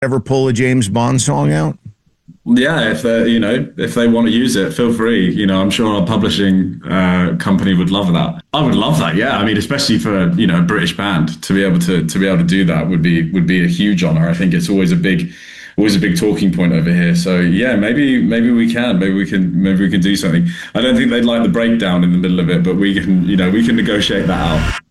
ever pull a James Bond song out? Yeah, if they want to use it, feel free. I'm sure our publishing company would love that. I would love that. Yeah, I mean, especially for a British band to be able to do that would be a huge honor. I think it's always a big talking point over here. So yeah, maybe we can do something. I don't think they'd like the breakdown in the middle of it, but we can negotiate that out.